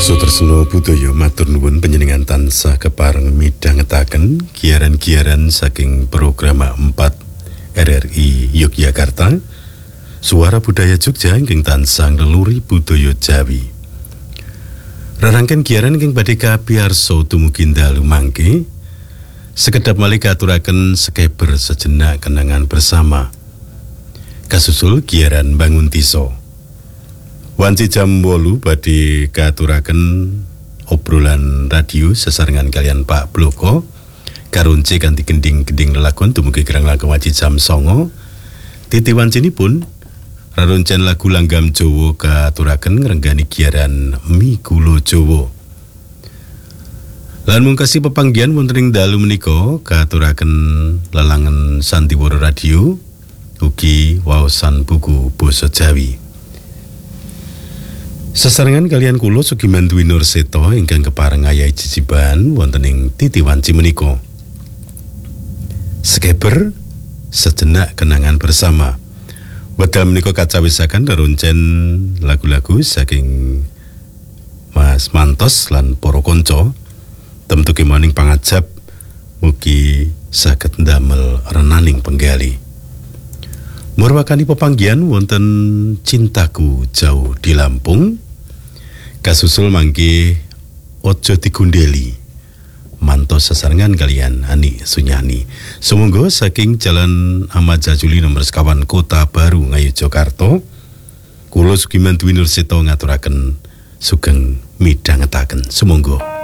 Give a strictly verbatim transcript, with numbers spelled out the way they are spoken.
Sutresno budaya matur nuwun panjenengan tansah kepareng midhangetaken giaran-giaran saking program empat R R I Yogyakarta. Suara Budaya Jogja ingkang tansah ngleluri budaya Jawi. Rerangken giaran ingkang badhe kapiarsa dumugi dalu mangke. Sekedap malih katuraken sekeber sejenak kenangan bersama. Kasusul giaran bangun tiso. Wanci jam wolu badhe katuraken obrolan radio sesarengan kalian Pak Bloko karunce kanthi gending-gending lelagon dumugi kirang langkung wanci jam songo. Titi wancinipun raruncen lagu langgam Jawa katuraken ngrenggani giaran Mikulo Jawa. Lan mungkasi pepanggihan wonten ing dalu menika katuraken lelangan Sandiwara Radio ugi waosan buku basa Jawi. Sesarengan kalian kula Sugiman Dwi Nurseto ingkang kepareng ayahi ciciban wonten ing titi wanci menika. Sekeber sejenak kenangan bersama. Wedal menika kacawisaken reruncen lagu-lagu saking Mas Mantos lan para kanca. Temtu kemaning pangajab mugi saged ndamel renaning penggali. Murwakani pepanggihan wonten Cintaku Jauh di Lampung. Kasusul mangke Ojo Digundeli mantos sesarengan kalian Ani Sunyani. Sumangga saking Jalan Ahmad Jajuli nomor sekawan Kota Baru Ngayogyakarta. Kula Sugiman Dwi Nurseto ngaturaken sugeng midhangetaken. Sumangga.